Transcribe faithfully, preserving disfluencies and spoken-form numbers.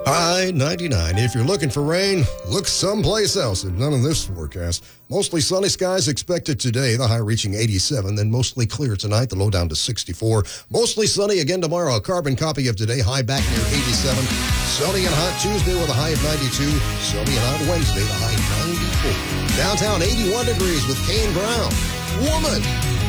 I ninety-nine. If you're looking for rain, look someplace else and none in this forecast. Mostly sunny skies expected today, the high reaching eighty-seven, then mostly clear tonight, the low down to sixty-four. Mostly sunny again tomorrow, a carbon copy of today, high back near eighty-seven. Sunny and hot Tuesday with a high of ninety-two. Sunny and hot Wednesday, the high ninety-four. Downtown eighty-one degrees with Kane Brown. Woman.